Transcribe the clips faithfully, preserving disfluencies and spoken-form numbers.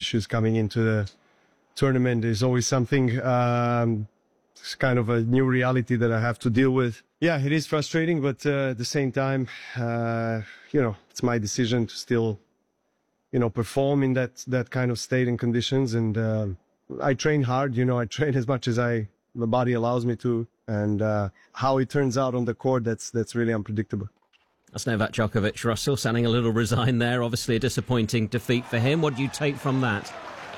issues coming into the tournament is always something. Um, it's kind of a new reality that I have to deal with. Yeah, it is frustrating, but uh, at the same time, uh, you know, it's my decision to still, you know, perform in that that kind of state and conditions. And uh, I train hard. You know, I train as much as I the body allows me to. And uh, how it turns out on the court, that's that's really unpredictable. That's Novak Djokovic. Russell sounding a little resigned there. Obviously a disappointing defeat for him. What do you take from that?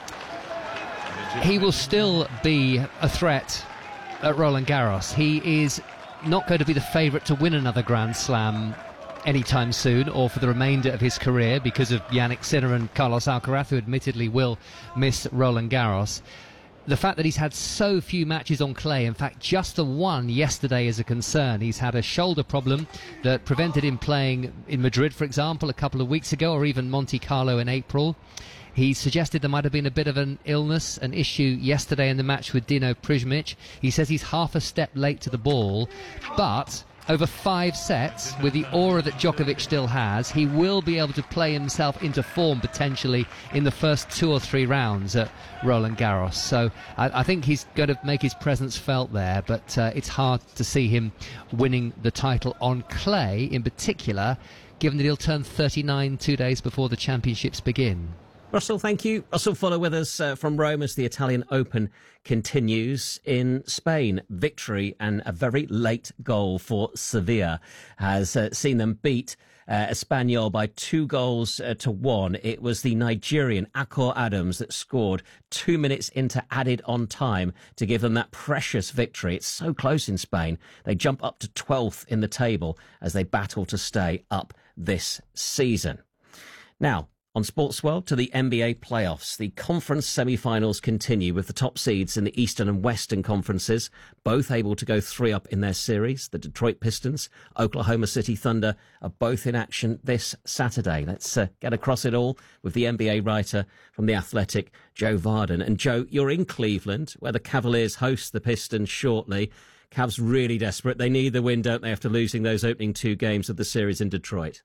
He will still be a threat at Roland Garros. He is not going to be the favourite to win another Grand Slam anytime soon, or for the remainder of his career, because of Jannik Sinner and Carlos Alcaraz, who admittedly will miss Roland Garros. The fact that he's had so few matches on clay, in fact just the one yesterday, is a concern. He's had a shoulder problem that prevented him playing in Madrid, for example, a couple of weeks ago, or even Monte Carlo in April. He suggested there might have been a bit of an illness, an issue yesterday in the match with Dino Prizmic. He says he's half a step late to the ball, but over five sets, with the aura that Djokovic still has, he will be able to play himself into form potentially in the first two or three rounds at Roland Garros. So I, I think he's going to make his presence felt there, but uh, it's hard to see him winning the title on clay in particular, given that he'll turn thirty-nine two days before the championships begin. Russell, thank you. Russell Fuller with us uh, from Rome as the Italian Open continues in Spain. Victory and a very late goal for Sevilla has uh, seen them beat uh, Espanyol by two goals uh, to one. It was the Nigerian Akor Adams that scored two minutes into added on time to give them that precious victory. It's so close in Spain. They jump up to twelfth in the table as they battle to stay up this season. Now, on Sports World, to the N B A playoffs. The conference semi-finals continue with the top seeds in the Eastern and Western conferences, both able to go three up in their series. The Detroit Pistons, Oklahoma City Thunder are both in action this Saturday. Let's uh, get across it all with the N B A writer from The Athletic, Joe Varden. And Joe, you're in Cleveland, where the Cavaliers host the Pistons shortly. Cavs really desperate. They need the win, don't they, after losing those opening two games of the series in Detroit?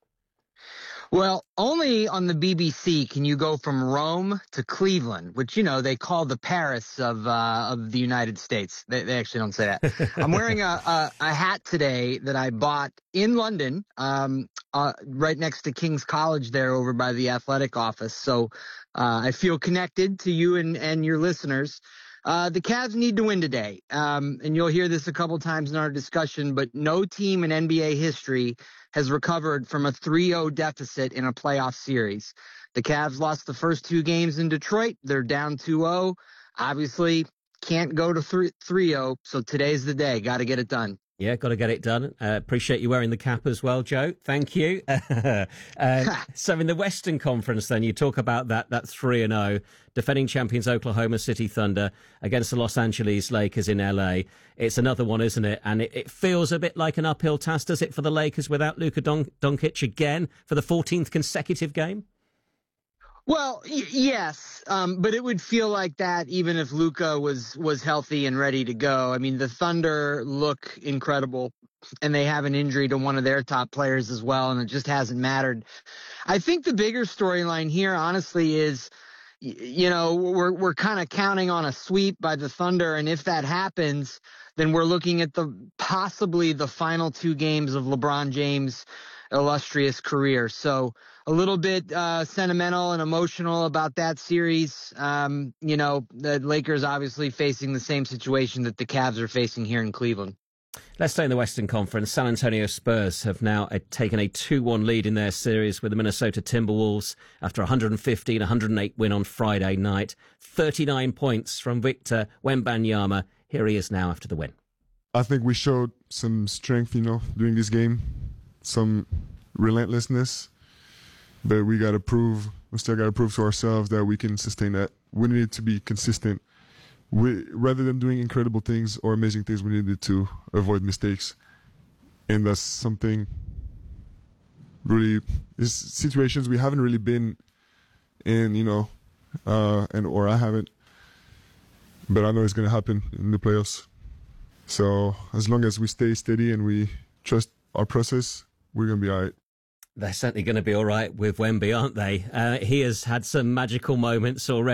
Well, only on the B B C can you go from Rome to Cleveland, which, you know, they call the Paris of uh, of the United States. They, they actually don't say that. I'm wearing a, a, a hat today that I bought in London, um, uh, right next to King's College there over by the athletic office. So uh, I feel connected to you and, and your listeners. Uh, the Cavs need to win today, um, and you'll hear this a couple times in our discussion, but no team in N B A history has recovered from a three oh deficit in a playoff series. The Cavs lost the first two games in Detroit. They're down two oh. Obviously, can't go to three oh, so today's the day. Got to get it done. Yeah, got to get it done. Uh, appreciate you wearing the cap as well, Joe. Thank you. uh, so in the Western Conference, then, you talk about that that three and oh, defending champions Oklahoma City Thunder against the Los Angeles Lakers in L A. It's another one, isn't it? And it, it feels a bit like an uphill task, does it, for the Lakers without Luka Don- Doncic again for the fourteenth consecutive game? Well, y- yes, um, but it would feel like that even if Luka was was healthy and ready to go. I mean, the Thunder look incredible, and they have an injury to one of their top players as well, and it just hasn't mattered. I think the bigger storyline here, honestly, is, y- you know, we're we're kind of counting on a sweep by the Thunder, and if that happens, then we're looking at the possibly the final two games of LeBron James' illustrious career. So a little bit uh, sentimental and emotional about that series. Um, you know, the Lakers obviously facing the same situation that the Cavs are facing here in Cleveland. Let's stay in the Western Conference. San Antonio Spurs have now uh, taken a two one lead in their series with the Minnesota Timberwolves after a one fifteen one oh eight win on Friday night. thirty-nine points from Victor Wembanyama. Here he is now after the win. I think we showed some strength, you know, during this game, some relentlessness. But we got to prove, we still got to prove to ourselves that we can sustain that. We need to be consistent. We, rather than doing incredible things or amazing things, we needed to avoid mistakes. And that's something really, is situations we haven't really been in, you know, uh, and or I haven't. But I know it's going to happen in the playoffs. So as long as we stay steady and we trust our process, we're going to be all right. They're certainly going to be all right with Wemby, aren't they? Uh, he has had some magical moments already.